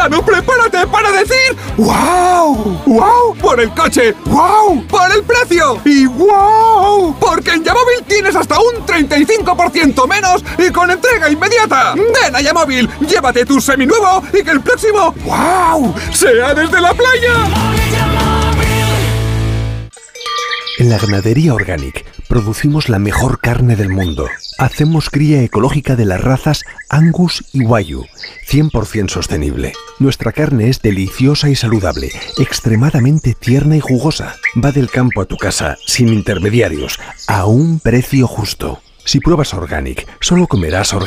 Mexicano, prepárate para decir ¡wow! ¡Wow! Por el coche, ¡wow! Por el precio y ¡wow! Porque en Yamóvil tienes hasta un 35% menos y con entrega inmediata. Ven a Yamóvil, llévate tu seminuevo y que el próximo ¡wow! sea desde la playa. En la Ganadería Organic producimos la mejor carne del mundo. Hacemos cría ecológica de las razas Angus y Wagyu, 100% sostenible. Nuestra carne es deliciosa y saludable, extremadamente tierna y jugosa. Va del campo a tu casa, sin intermediarios, a un precio justo. Si pruebas Organic, solo comerás Organic.